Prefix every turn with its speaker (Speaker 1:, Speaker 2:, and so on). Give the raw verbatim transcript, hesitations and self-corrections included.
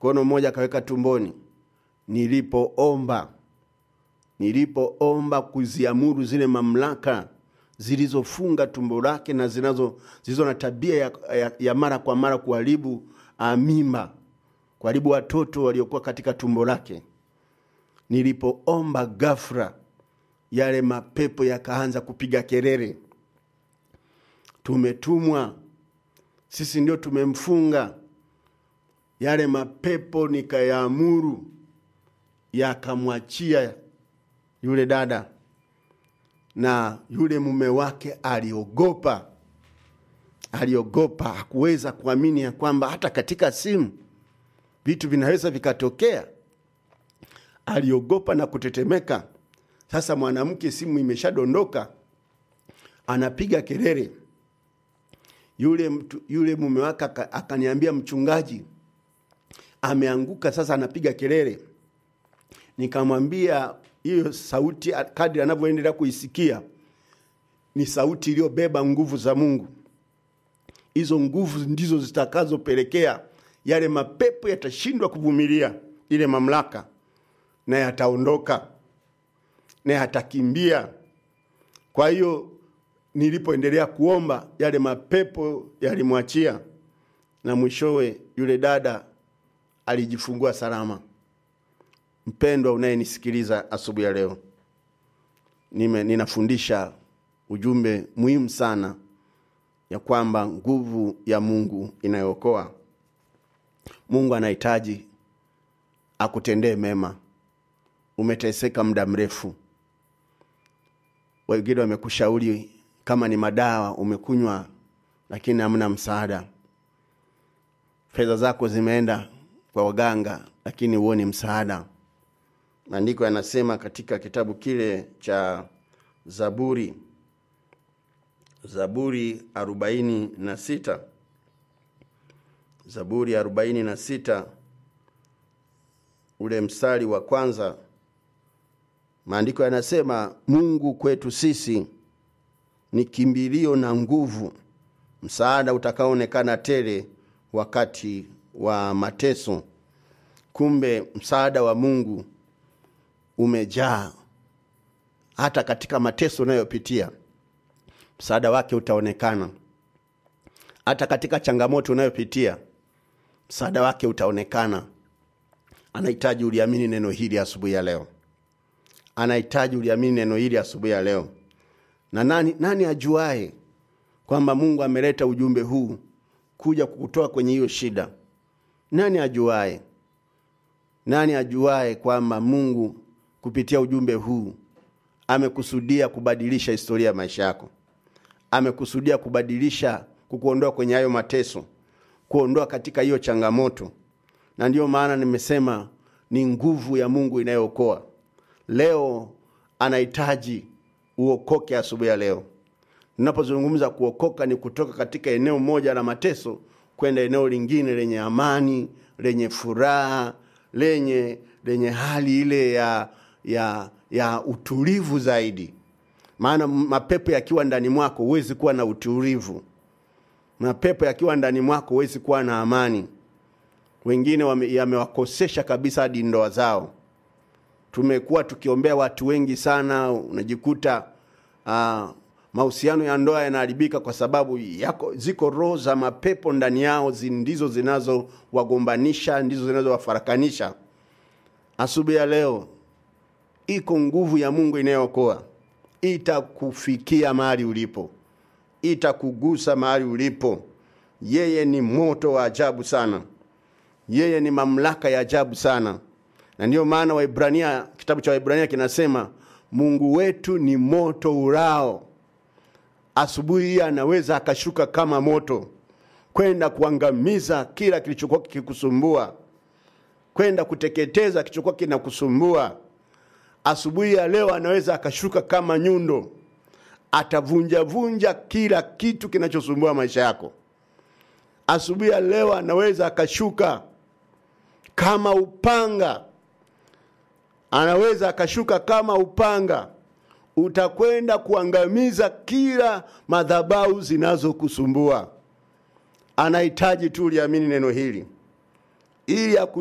Speaker 1: mkono mmoja akaweka tumboni. Nilipoomba, nilipoomba kuziamuru zile mamlaka zilizofunga tumbo lake na zinazo zilizo na tabia ya, ya, ya mara kwa mara kuharibu mimba, kuharibu watoto waliokuwa katika tumbo lake. Nilipoomba, ghafla yale mapepo yakaanza kupiga kelele. Tumetumwa, sisi ndio tumemfunga. Yale mapepo nikayaamuru, yakamwachia yule dada, na yule mume wake aliogopa. Aliogopa, hakuweza kuamini ya kwamba hata katika simu vitu vinaweza vikatokea. Aliogopa na kutetemeka. Sasa mwanamke, simu imeshadondoka, anapiga kelele. Yule mtu, yule mume wake akaniambia, mchungaji ameanguka, sasa anapiga kelele. Nikamwambia hiyo sauti kadri anavyoendelea kuisikia ni sauti iliyobeba nguvu za Mungu. Hizo nguvu ndizo zitakazopelekea yale mapepo yatashindwa kuvumilia ile mamlaka, na yataondoka na yatakimbia. Kwa hiyo nilipoendelea kuomba, yale mapepo yalimwachia, na mwishowe yule dada alijifungua salama. Mpendwa unayenisikiliza asubuhi ya leo, nime ninafundisha ujumbe muhimu sana ya kwamba nguvu ya Mungu inayookoa. Mungu anahitaji akutendee mema. Umeteseka muda mrefu. Wengine wamekushauri kama ni madawa umekunywa, lakini hamna msaada. Fedha zako zimeenda kwa waganga, lakini huoni msaada. Maandiko yanasema katika kitabu kile cha Zaburi, Zaburi arobaini na sita, Zaburi arobaini na sita, ule mstari wa kwanza, maandiko yanasema, Mungu kwetu sisi ni kimbilio na nguvu, msaada utakaoonekana tele wakati wa mateso. Kumbe msaada wa Mungu umejaa hata katika mateso unayopitia. Msaada wake utaonekana. Hata katika changamoto unayopitia, msaada wake utaonekana. Anahitaji uliamini neno hili asubuhi ya leo. Anahitaji uliamini neno hili asubuhi ya leo. Na nani nani ajuae kwamba Mungu ameleta ujumbe huu kuja kukutoa kwenye hiyo shida? Nani ajuae? Nani ajuae kwamba Mungu kupitia ujumbe huu amekusudia kubadilisha historia ya maisha yako? Amekusudia kubadilisha, kukuondoa kwenye hayo mateso, kuondoa katika hiyo changamoto. Na ndio maana nimesema ni nguvu ya Mungu inayookoa. Leo anahitaji uokoke asubuhi ya leo. Ninapozungumza kuokoka ni kutoka katika eneo moja la mateso kwenda eneo lingine lenye amani, lenye furaha, lenye lenye hali ile ya ya ya utulivu zaidi. Maana mapepo yakiwa ndani mwako huwezi kuwa na utulivu. Mapepo yakiwa ndani mwako huwezi kuwa na amani. Wengine yamewakosesha kabisa hadi ndoa zao. Tumekuwa tukiombea watu wengi sana, unajikuta uh, mahusiano ya ndoa yanaharibika kwa sababu yako ziko roho za mapepo ndani yao, ndizo zinazo wagombanisha, ndizo zinazo wafarakanisha. Asubuhi ya leo iko nguvu ya Mungu inayookoa. Itakufikia mahali ulipo. Itakugusa mahali ulipo. Yeye ni moto wa ajabu sana. Yeye ni mamlaka ya ajabu sana. Na ndio maana Waebrania, kitabu cha Waebrania kinasema Mungu wetu ni moto urao. Asubuhi hii anaweza akashuka kama moto kwenda kuangamiza kila kilichokuwa kikikusumbua, kwenda kuteketeza kilichokuwa kinakusumbua. Asubuhi ya leo anaweza akashuka kama nyundo, atavunja vunja kila kitu kinachosumbua maisha yako. Asubuhi ya leo anaweza akashuka kama upanga. Anaweza akashuka kama upanga. Utakwenda kuangamiza kila madhabahu zinazokusumbua. Anahitaji tu uliamini neno hili ili